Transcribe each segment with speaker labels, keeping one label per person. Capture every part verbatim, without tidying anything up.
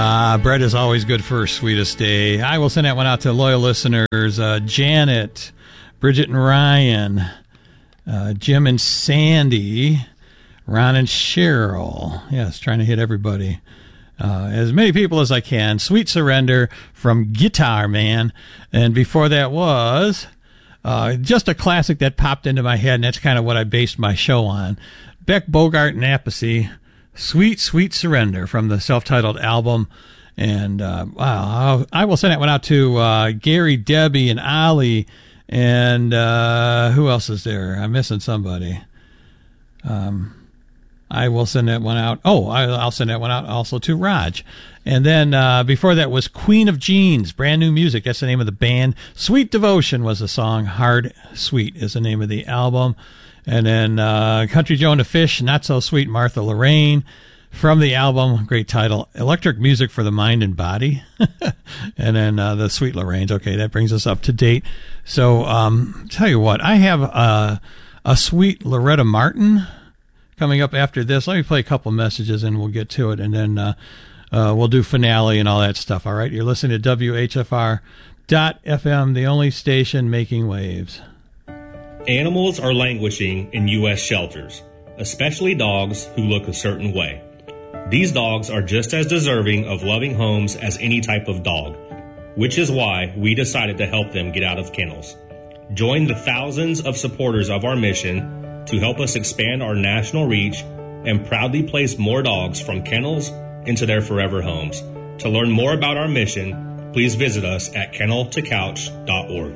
Speaker 1: Uh, bread is always good for sweetest day. I will send that one out to loyal listeners. Uh, Janet, Bridget and Ryan, uh, Jim and Sandy, Ron and Cheryl. Yes, trying to hit everybody. Uh, as many people as I can. Sweet Surrender from Guitar Man. And before that was uh, just a classic that popped into my head, and that's kind of what I based my show on. Beck, Bogart, and Appice, Sweet, Sweet Surrender from the self-titled album. And uh, wow, I'll, I will send that one out to uh, Gary, Debbie, and Ollie. And uh, who else is there? I'm missing somebody. Um... I will send that one out. Oh, I'll send that one out also to Raj. And then uh, before that was Queen of Jeans, brand new music. That's the name of the band. Sweet Devotion was the song. Hard Sweet is the name of the album. And then uh, Country Joe and the Fish, Not So Sweet Martha Lorraine from the album. Great title. Electric Music for the Mind and Body. And then uh, the Sweet Lorraines. Okay, that brings us up to date. So um, tell you what, I have uh, a Sweet Loretta Martin coming up after this. Let me play a couple messages and we'll get to it, and then uh, uh, we'll do finale and all that stuff. All right, you're listening to W H F R dot F M, the only station making waves.
Speaker 2: Animals are languishing in U S shelters, especially dogs who look a certain way. These dogs are just as deserving of loving homes as any type of dog, which is why we decided to help them get out of kennels. Join the thousands of supporters of our mission to help us expand our national reach and proudly place more dogs from kennels into their forever homes. To learn more about our mission, please visit us at kennel to couch dot org.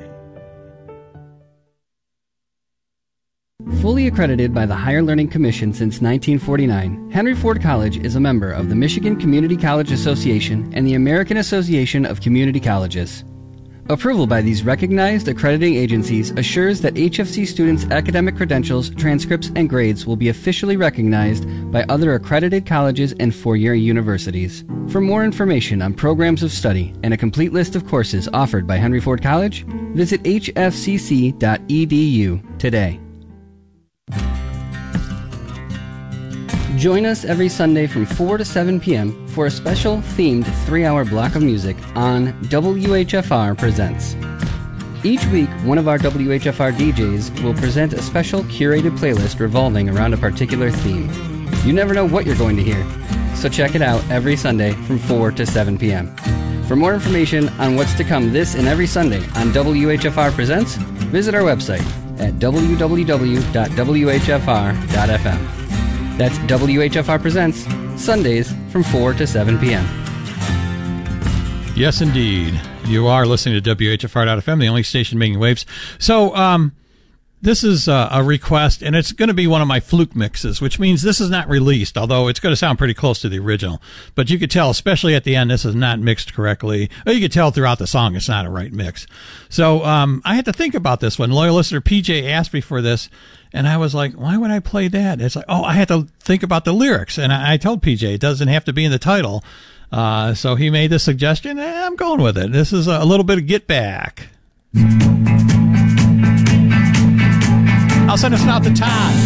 Speaker 3: Fully accredited by the Higher Learning Commission since nineteen forty-nine, Henry Ford College is a member of the Michigan Community College Association and the American Association of Community Colleges. Approval by these recognized accrediting agencies assures that H F C students' academic credentials, transcripts, and grades will be officially recognized by other accredited colleges and four-year universities. For more information on programs of study and a complete list of courses offered by Henry Ford College, visit h f c c dot e d u today. Join us every Sunday from four to seven p.m. for a special themed three-hour block of music on W H F R Presents. Each week, one of our W H F R D Js will present a special curated playlist revolving around a particular theme. You never know what you're going to hear, so check it out every Sunday from four to seven p.m. For more information on what's to come this and every Sunday on W H F R Presents, visit our website at w w w dot w h f r dot f m. That's W H F R Presents, Sundays from four to seven p.m.
Speaker 1: Yes, indeed. You are listening to W H F R dot F M, the only station making waves. So, um, this is uh, a request, and it's going to be one of my fluke mixes, which means this is not released, although it's going to sound pretty close to the original. But you could tell, especially at the end, this is not mixed correctly. Or you could tell throughout the song it's not a right mix. So um, I had to think about this one. Loyal listener P J asked me for this, and I was like, why would I play that? It's like, oh, I had to think about the lyrics. And I, I told P J it doesn't have to be in the title. Uh, so he made this suggestion, and I'm going with it. This is a little bit of Get Back. I'll send us out to Todd.